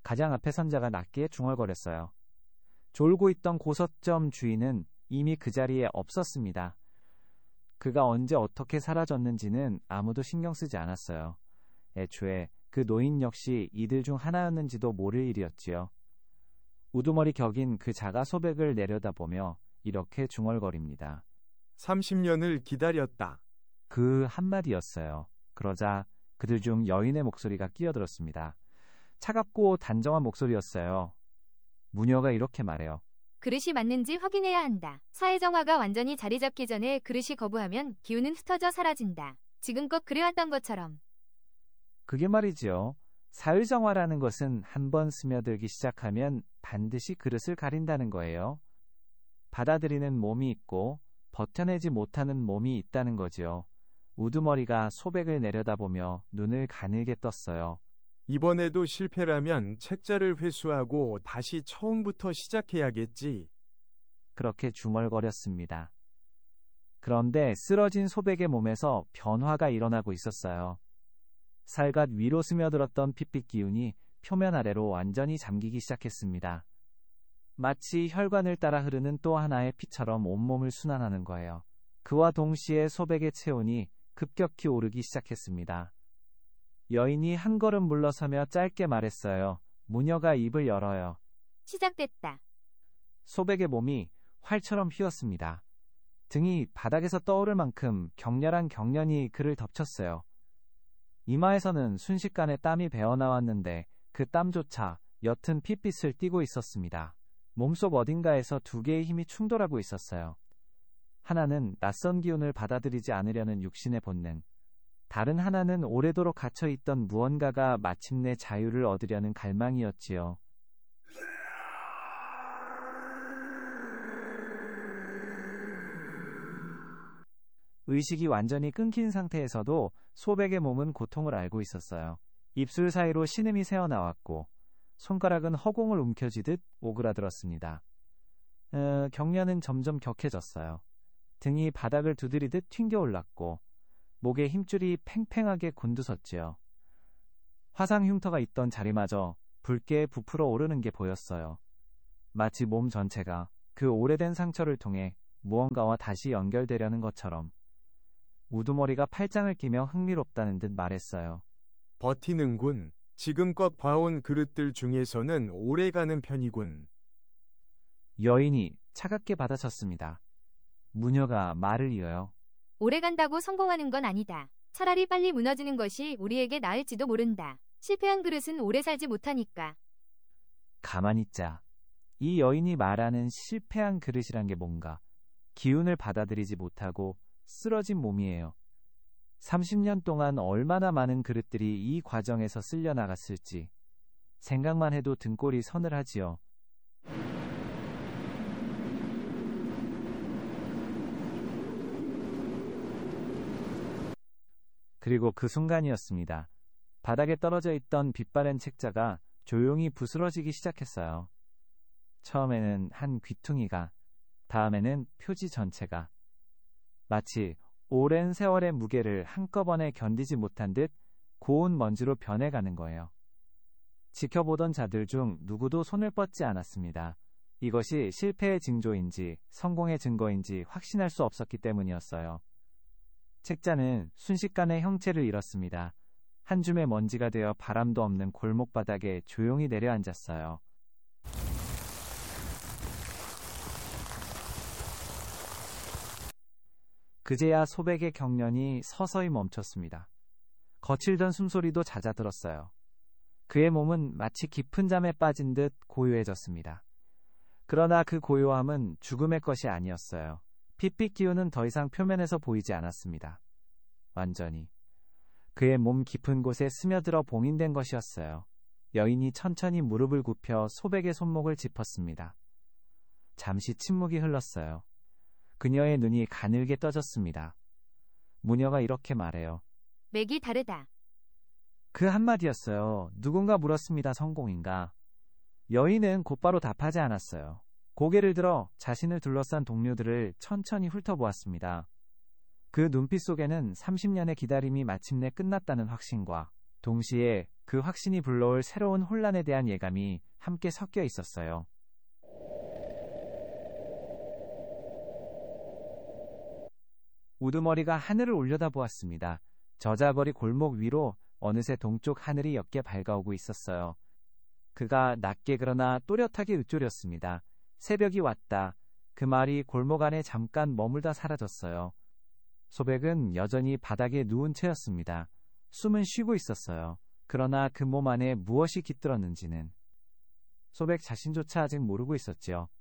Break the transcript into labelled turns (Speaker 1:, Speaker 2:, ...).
Speaker 1: 가장 앞에 선 자가 낮게 중얼거렸어요. 졸고 있던 고서점 주인은 이미 그 자리에 없었습니다. 그가 언제 어떻게 사라졌는지는 아무도 신경 쓰지 않았어요. 애초에 그 노인 역시 이들 중 하나였는지도 모를 일이었지요. 우두머리 격인 그 자가 소백을 내려다보며 이렇게 중얼거립니다.
Speaker 2: 30년을 기다렸다.
Speaker 1: 그 한마디였어요. 그러자 그들 중 여인의 목소리가 끼어들었습니다. 차갑고 단정한 목소리였어요. 무녀가 이렇게 말해요.
Speaker 3: 그릇이 맞는지 확인해야 한다. 사회정화가 완전히 자리 잡기 전에 그릇이 거부하면 기운은 흩어져 사라진다. 지금껏 그래왔던 것처럼.
Speaker 1: 그게 말이지요. 사회정화라는 것은 한번 스며들기 시작하면 반드시 그릇을 가린다는 거예요. 받아들이는 몸이 있고 버텨내지 못하는 몸이 있다는 거지요. 우두머리가 소백을 내려다보며 눈을 가늘게 떴어요.
Speaker 2: 이번에도 실패라면 책자를 회수하고 다시 처음부터 시작해야겠지.
Speaker 1: 그렇게 중얼거렸습니다. 그런데 쓰러진 소백의 몸에서 변화가 일어나고 있었어요. 살갗 위로 스며들었던 핏빛 기운이 표면 아래로 완전히 잠기기 시작했습니다. 마치 혈관을 따라 흐르는 또 하나의 피처럼 온몸을 순환하는 거예요. 그와 동시에 소백의 체온이 급격히 오르기 시작했습니다. 여인이 한 걸음 물러서며 짧게 말했어요. 무녀가 입을 열어요.
Speaker 3: 시작됐다.
Speaker 1: 소백의 몸이 활처럼 휘었습니다. 등이 바닥에서 떠오를 만큼 격렬한 경련이 그를 덮쳤어요. 이마에서는 순식간에 땀이 배어나왔는데 그 땀조차 옅은 핏빛을 띠고 있었습니다. 몸속 어딘가에서 두 개의 힘이 충돌하고 있었어요. 하나는 낯선 기운을 받아들이지 않으려는 육신의 본능, 다른 하나는 오래도록 갇혀있던 무언가가 마침내 자유를 얻으려는 갈망이었지요. 의식이 완전히 끊긴 상태에서도 소백의 몸은 고통을 알고 있었어요. 입술 사이로 신음이 새어나왔고 손가락은 허공을 움켜쥐듯 오그라들었습니다. 경련은 점점 격해졌어요. 등이 바닥을 두드리듯 튕겨 올랐고 목에 힘줄이 팽팽하게 곤두섰지요. 화상 흉터가 있던 자리마저 붉게 부풀어 오르는 게 보였어요. 마치 몸 전체가 그 오래된 상처를 통해 무언가와 다시 연결되려는 것처럼. 우두머리가 팔짱을 끼며 흥미롭다는 듯 말했어요.
Speaker 2: 버티는군. 지금껏 봐온 그릇들 중에서는 오래가는 편이군.
Speaker 1: 여인이 차갑게 받아쳤습니다. 무녀가 말을 이어요.
Speaker 3: 오래 간다고 성공하는 건 아니다. 차라리 빨리 무너지는 것이 우리에게 나을지도 모른다. 실패한 그릇은 오래 살지 못하니까.
Speaker 1: 가만히 있자. 이 여인이 말하는 실패한 그릇이란 게 뭔가. 기운을 받아들이지 못하고 쓰러진 몸이에요. 30년 동안 얼마나 많은 그릇들이 이 과정에서 쓸려 나갔을지 생각만 해도 등골이 서늘하지요. 그리고 그 순간이었습니다. 바닥에 떨어져 있던 빛바랜 책자가 조용히 부스러지기 시작했어요. 처음에는 한 귀퉁이가, 다음에는 표지 전체가 마치 오랜 세월의 무게를 한꺼번에 견디지 못한 듯 고운 먼지로 변해가는 거예요. 지켜보던 자들 중 누구도 손을 뻗지 않았습니다. 이것이 실패의 징조인지 성공의 증거인지 확신할 수 없었기 때문이었어요. 책자는 순식간에 형체를 잃었습니다. 한 줌의 먼지가 되어 바람도 없는 골목바닥에 조용히 내려앉았어요. 그제야 소백의 경련이 서서히 멈췄습니다. 거칠던 숨소리도 잦아들었어요. 그의 몸은 마치 깊은 잠에 빠진 듯 고요해졌습니다. 그러나 그 고요함은 죽음의 것이 아니었어요. 핏빛 기운은 더 이상 표면에서 보이지 않았습니다. 완전히. 그의 몸 깊은 곳에 스며들어 봉인된 것이었어요. 여인이 천천히 무릎을 굽혀 소백의 손목을 짚었습니다. 잠시 침묵이 흘렀어요. 그녀의 눈이 가늘게 떠졌습니다. 무녀가 이렇게 말해요.
Speaker 3: 맥이 다르다.
Speaker 1: 그 한마디였어요. 누군가 물었습니다. 성공인가? 여인은 곧바로 답하지 않았어요. 고개를 들어 자신을 둘러싼 동료들을 천천히 훑어보았습니다. 그 눈빛 속에는 30년의 기다림이 마침내 끝났다는 확신과 동시에 그 확신이 불러올 새로운 혼란에 대한 예감이 함께 섞여 있었어요. 우두머리가 하늘을 올려다보았습니다. 저자거리 골목 위로 어느새 동쪽 하늘이 옅게 밝아오고 있었어요. 그가 낮게 그러나 또렷하게 읊조렸습니다. 새벽이 왔다. 그 말이 골목 안에 잠깐 머물다 사라졌어요. 소백은 여전히 바닥에 누운 채였습니다. 숨은 쉬고 있었어요. 그러나 그 몸 안에 무엇이 깃들었는지는 소백 자신조차 아직 모르고 있었지요.